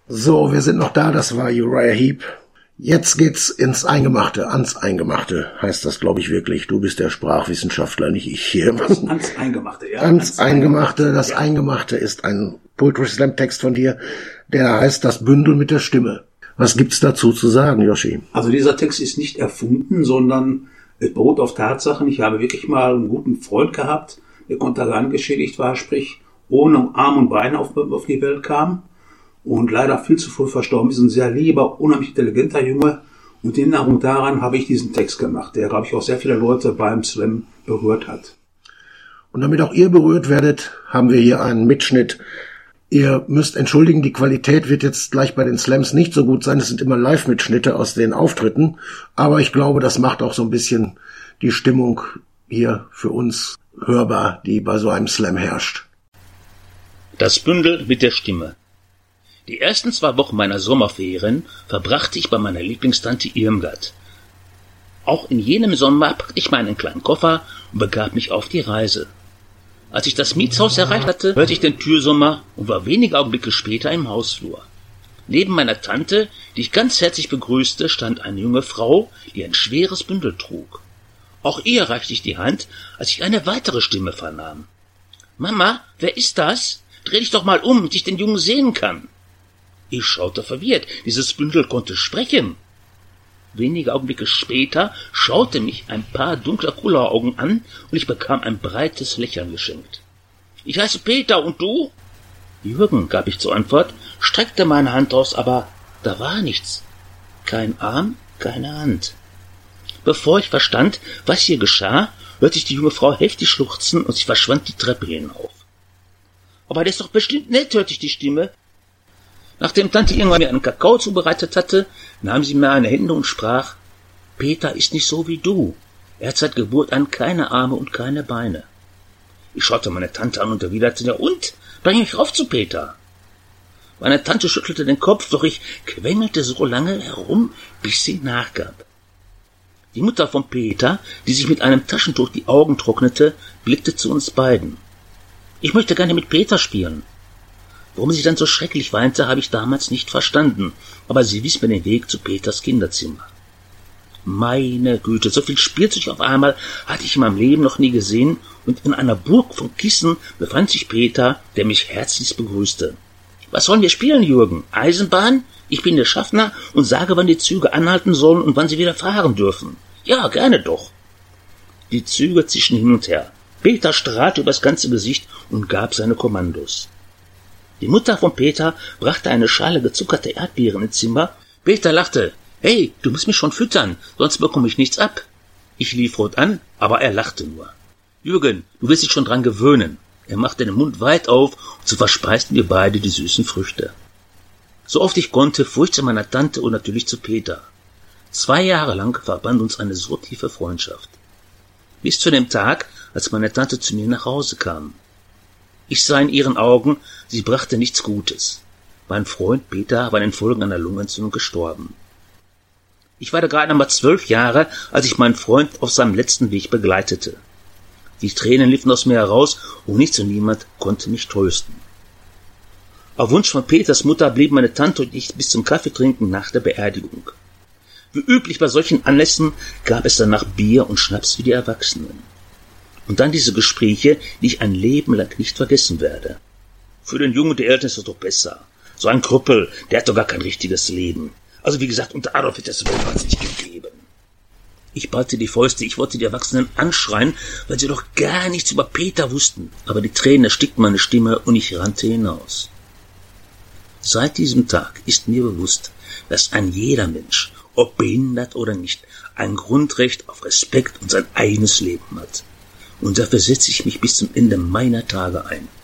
So, wir sind noch da, das war Uriah Heep. Jetzt geht's ans Eingemachte heißt das, glaube ich, wirklich. Du bist der Sprachwissenschaftler, nicht ich hier. Ans Eingemachte, ja. Ans Eingemachte, das Eingemachte ist ein Poetry Slam Text von dir, der heißt Das Bündel mit der Stimme. Was gibt's dazu zu sagen, Yoshi? Also dieser Text ist nicht erfunden, sondern es beruht auf Tatsachen. Ich habe wirklich mal einen guten Freund gehabt, der kontergan geschädigt war, sprich ohne Arm und Beine auf die Welt kam und leider viel zu früh verstorben ist. Ein sehr lieber, unheimlich intelligenter Junge. Und in Erinnerung daran habe ich diesen Text gemacht, der, glaube ich, auch sehr viele Leute beim Slam berührt hat. Und damit auch ihr berührt werdet, haben wir hier einen Mitschnitt. Ihr müsst entschuldigen, die Qualität wird jetzt gleich bei den Slams nicht so gut sein. Es sind immer Live-Mitschnitte aus den Auftritten. Aber ich glaube, das macht auch so ein bisschen die Stimmung hier für uns hörbar, die bei so einem Slam herrscht. Das Bündel mit der Stimme. Die ersten 2 Wochen meiner Sommerferien verbrachte ich bei meiner Lieblingstante Irmgard. Auch in jenem Sommer packte ich meinen kleinen Koffer und begab mich auf die Reise. Als ich das Mietshaus erreicht hatte, hörte ich den Türsummer und war wenige Augenblicke später im Hausflur. Neben meiner Tante, die ich ganz herzlich begrüßte, stand eine junge Frau, die ein schweres Bündel trug. Auch ihr reichte ich die Hand, als ich eine weitere Stimme vernahm. »Mama, wer ist das? Dreh dich doch mal um, damit ich den Jungen sehen kann.« Ich schaute verwirrt. Dieses Bündel konnte sprechen. Wenige Augenblicke später schaute mich ein paar dunkler Kulleraugen an und ich bekam ein breites Lächeln geschenkt. »Ich heiße Peter, und du?« »Jürgen«, gab ich zur Antwort, streckte meine Hand aus, aber da war nichts. Kein Arm, keine Hand. Bevor ich verstand, was hier geschah, hörte ich die junge Frau heftig schluchzen und sie verschwand die Treppe hinauf. »Aber der ist doch bestimmt nett«, hörte ich die Stimme. Nachdem Tante irgendwann mir einen Kakao zubereitet hatte, nahm sie mir eine Hände und sprach, »Peter ist nicht so wie du. Er hat seit Geburt an keine Arme und keine Beine.« Ich schaute meine Tante an und erwiderte, »Ja und? Bring mich rauf zu Peter.« Meine Tante schüttelte den Kopf, doch ich quengelte so lange herum, bis sie nachgab. Die Mutter von Peter, die sich mit einem Taschentuch die Augen trocknete, blickte zu uns beiden. »Ich möchte gerne mit Peter spielen.« Warum sie dann so schrecklich weinte, habe ich damals nicht verstanden, aber sie wies mir den Weg zu Peters Kinderzimmer. Meine Güte, so viel Spielzeug auf einmal hatte ich in meinem Leben noch nie gesehen, und in einer Burg von Kissen befand sich Peter, der mich herzlichst begrüßte. »Was sollen wir spielen, Jürgen? Eisenbahn? Ich bin der Schaffner und sage, wann die Züge anhalten sollen und wann sie wieder fahren dürfen.« »Ja, gerne doch.« Die Züge zischen hin und her. Peter strahlte übers ganze Gesicht und gab seine Kommandos. Die Mutter von Peter brachte eine Schale gezuckerte Erdbeeren ins Zimmer. Peter lachte. »Hey, du musst mich schon füttern, sonst bekomme ich nichts ab.« Ich lief rot an, aber er lachte nur. »Jürgen, du wirst dich schon dran gewöhnen.« Er machte den Mund weit auf, und so verspeisten wir beide die süßen Früchte. So oft ich konnte, fuhr ich zu meiner Tante und natürlich zu Peter. 2 Jahre lang verband uns eine so tiefe Freundschaft. Bis zu dem Tag, als meine Tante zu mir nach Hause kam. Ich sah in ihren Augen, sie brachte nichts Gutes. Mein Freund Peter war in den Folgen einer Lungenentzündung gestorben. Ich war da gerade einmal 12 Jahre, als ich meinen Freund auf seinem letzten Weg begleitete. Die Tränen liefen aus mir heraus und nichts und niemand konnte mich trösten. Auf Wunsch von Peters Mutter blieben meine Tante und ich bis zum Kaffeetrinken nach der Beerdigung. Wie üblich bei solchen Anlässen gab es danach Bier und Schnaps für die Erwachsenen. Und dann diese Gespräche, die ich ein Leben lang nicht vergessen werde. Für den Jungen der Eltern ist das doch besser. So ein Krüppel, der hat doch gar kein richtiges Leben. Also wie gesagt, unter Adolf hätte es wohl nicht gegeben. Ich ballte die Fäuste, ich wollte die Erwachsenen anschreien, weil sie doch gar nichts über Peter wussten. Aber die Tränen erstickten meine Stimme und ich rannte hinaus. Seit diesem Tag ist mir bewusst, dass ein jeder Mensch, ob behindert oder nicht, ein Grundrecht auf Respekt und sein eigenes Leben hat. Und dafür setze ich mich bis zum Ende meiner Tage ein.